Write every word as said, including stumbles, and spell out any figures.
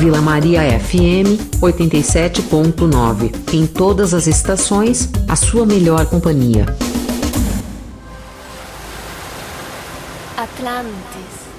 Vila Maria F M, oitenta e sete ponto nove. Em todas as estações, a sua melhor companhia. Atlantis.